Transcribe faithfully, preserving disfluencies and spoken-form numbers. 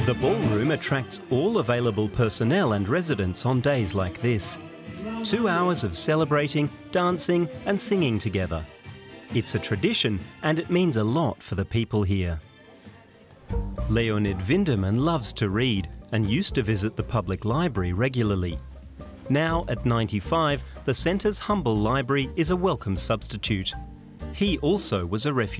The ballroom attracts all available personnel and residents on days like this. Two hours of celebrating, dancing and singing together. It's a tradition and it means a lot for the people here. Leonid Vinderman loves to read and used to visit the public library regularly. Now, at ninety-five, the centre's humble library is a welcome substitute. He also was a refugee.